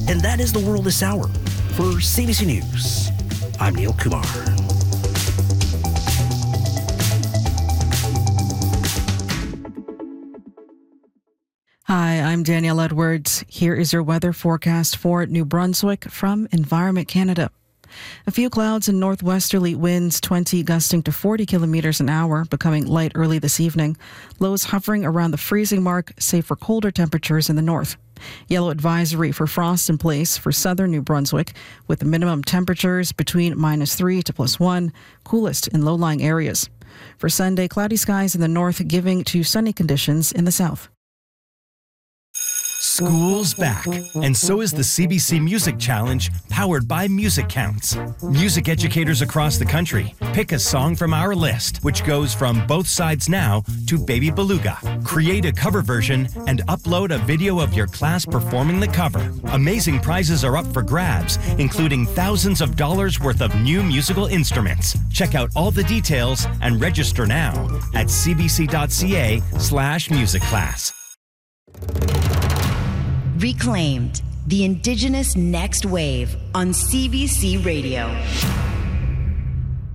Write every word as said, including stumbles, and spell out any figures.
And that is the world this hour. For C B C News, I'm Neil Kumar. Hi, I'm Danielle Edwards. Here is your weather forecast for New Brunswick from Environment Canada. A few clouds and northwesterly winds, twenty gusting to forty kilometers an hour, becoming light early this evening. Lows hovering around the freezing mark, save for colder temperatures in the north. Yellow advisory for frost in place for southern New Brunswick, with the minimum temperatures between minus three to plus one, coolest in low-lying areas. For Sunday, cloudy skies in the north, giving to sunny conditions in the south. School's back, and so is the C B C Music Challenge, powered by Music Counts. Music educators across the country pick a song from our list, which goes from Both Sides Now to Baby Beluga. Create a cover version and upload a video of your class performing the cover. Amazing prizes are up for grabs, including thousands of dollars worth of new musical instruments. Check out all the details and register now at cbc.ca slash music class. Reclaimed, the Indigenous Next Wave on C B C Radio.